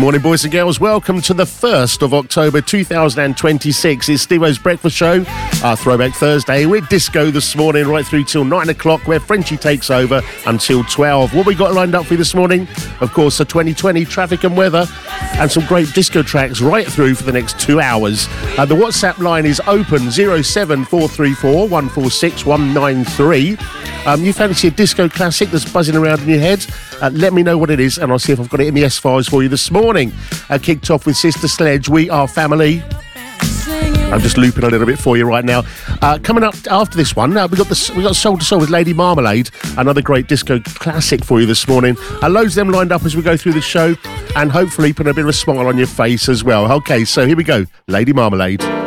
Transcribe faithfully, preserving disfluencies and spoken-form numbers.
morning, boys and girls. Welcome to the first of October two thousand twenty-six. It's Steve-O's Breakfast Show, our Throwback Thursday. We're disco this morning right through till nine o'clock, where Frenchie takes over until twelve. What we got lined up for you this morning? Of course, the twenty twenty traffic and weather and some great disco tracks right through for the next two hours. Uh, the WhatsApp line is open, zero seven four three four one four six one nine three. Um, you fancy a disco classic that's buzzing around in your head? Uh, let me know what it is, and I'll see if I've got it in the S-Files for you this morning. Uh, kicked off with Sister Sledge, We Are Family. I'm just looping a little bit for you right now. Uh, coming up after this one, uh, we got the we got Soul to Soul with Lady Marmalade, another great disco classic for you this morning. Uh, loads of them lined up as we go through the show, and hopefully put a bit of a smile on your face as well. Okay, so here we go, Lady Marmalade.